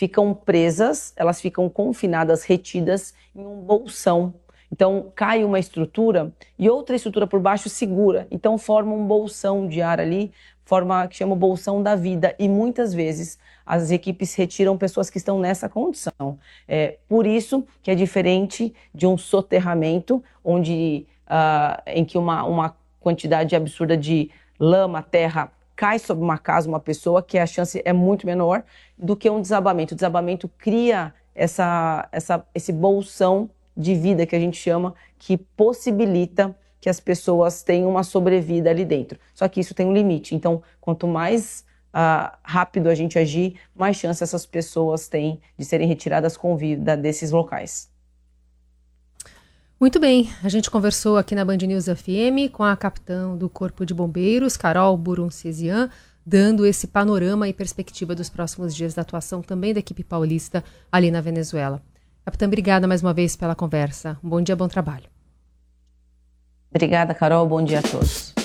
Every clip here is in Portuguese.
ficam presas, elas ficam confinadas, retidas em um bolsão. Então, cai uma estrutura e outra estrutura por baixo segura. Então, forma um bolsão de ar ali, que chama o bolsão da vida. E muitas vezes as equipes retiram pessoas que estão nessa condição. Por isso que é diferente de um soterramento, em que uma quantidade absurda de lama, terra, cai sobre uma casa, uma pessoa, que a chance é muito menor do que um desabamento. O desabamento cria esse bolsão de vida que a gente chama, que possibilita que as pessoas tenham uma sobrevida ali dentro. Só que isso tem um limite. Então, quanto mais rápido a gente agir, mais chance essas pessoas têm de serem retiradas com vida desses locais. Muito bem, a gente conversou aqui na Band News FM com a capitã do Corpo de Bombeiros, Carol Buruncesian, dando esse panorama e perspectiva dos próximos dias da atuação também da equipe paulista ali na Venezuela. Capitã, obrigada mais uma vez pela conversa. Um bom dia, bom trabalho. Obrigada, Carol. Bom dia a todos.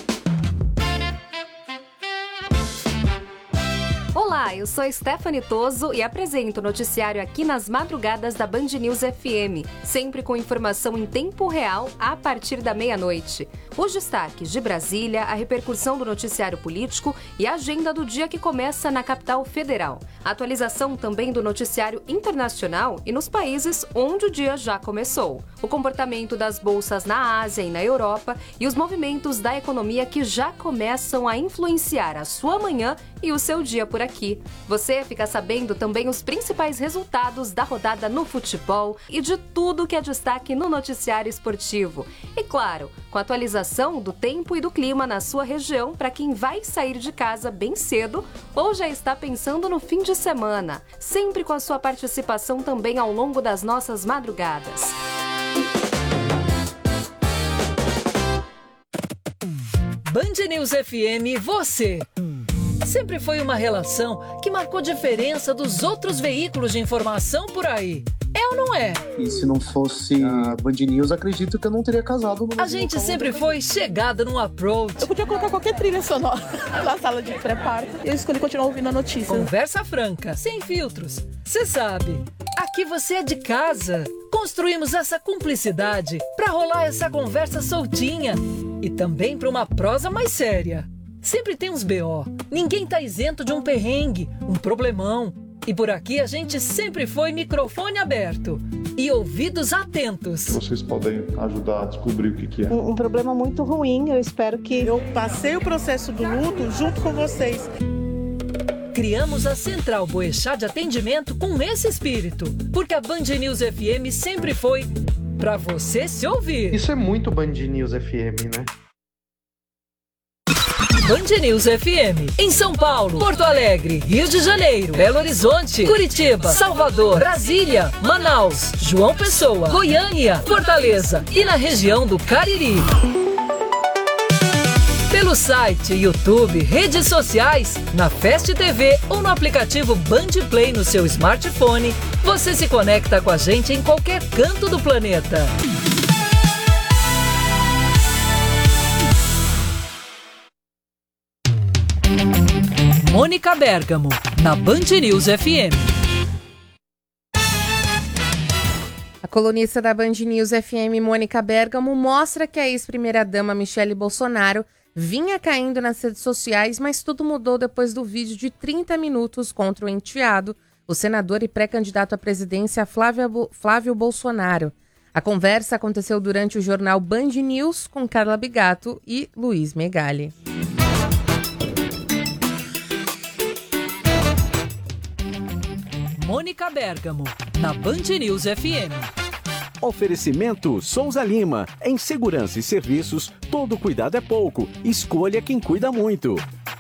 Olá, eu sou Stephanie Toso e apresento o noticiário aqui nas madrugadas da Band News FM, sempre com informação em tempo real a partir da meia-noite. Os destaques de Brasília, a repercussão do noticiário político e a agenda do dia que começa na capital federal. A atualização também do noticiário internacional e nos países onde o dia já começou. O comportamento das bolsas na Ásia e na Europa e os movimentos da economia que já começam a influenciar a sua manhã e o seu dia por aqui. Você fica sabendo também os principais resultados da rodada no futebol e de tudo que é destaque no noticiário esportivo. E claro, com a atualização do tempo e do clima na sua região para quem vai sair de casa bem cedo ou já está pensando no fim de semana. Sempre com a sua participação também ao longo das nossas madrugadas. Band News FM, você! Sempre foi uma relação que marcou diferença dos outros veículos de informação por aí. É ou não é? E se não fosse a Band News, acredito que eu não teria casado no A gente sempre foi chegada num approach. Eu podia colocar qualquer trilha sonora na sala de pré-parto e eu escolhi continuar ouvindo a notícia. Conversa franca, sem filtros. Você sabe, aqui você é de casa. Construímos essa cumplicidade pra rolar essa conversa soltinha e também pra uma prosa mais séria. Sempre tem uns BO. Ninguém tá isento de um perrengue, um problemão. E por aqui a gente sempre foi microfone aberto e ouvidos atentos. Vocês podem ajudar a descobrir o que é. Um problema muito ruim, eu espero que... Eu passei o processo do luto junto com vocês. Criamos a Central Boechat de atendimento com esse espírito, porque a Band News FM sempre foi pra você se ouvir. Isso é muito Band News FM, né? Band News FM, em São Paulo, Porto Alegre, Rio de Janeiro, Belo Horizonte, Curitiba, Salvador, Brasília, Manaus, João Pessoa, Goiânia, Fortaleza e na região do Cariri. Pelo site, YouTube, redes sociais, na Fast TV ou no aplicativo Band Play no seu smartphone, você se conecta com a gente em qualquer canto do planeta. Mônica Bergamo, na Band News FM. A colunista da Band News FM, Mônica Bergamo, mostra que a ex-primeira-dama Michele Bolsonaro vinha caindo nas redes sociais, mas tudo mudou depois do vídeo de 30 minutos contra o enteado, o senador e pré-candidato à presidência Flávio Bolsonaro. A conversa aconteceu durante o jornal Band News com Carla Bigato e Luiz Megali. Mônica Bergamo, na Band News FM. Oferecimento Souza Lima. Em segurança e serviços, todo cuidado é pouco. Escolha quem cuida muito.